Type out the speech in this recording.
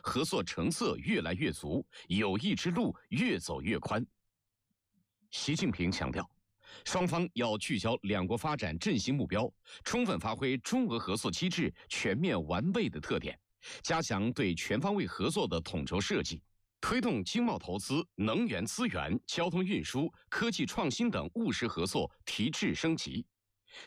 合作成色越来越足，友谊之路越走越宽。习近平强调，双方要聚焦两国发展振兴目标，充分发挥中俄合作机制全面完备的特点，加强对全方位合作的统筹设计，推动经贸投资、能源资源、交通运输、科技创新等务实合作提质升级。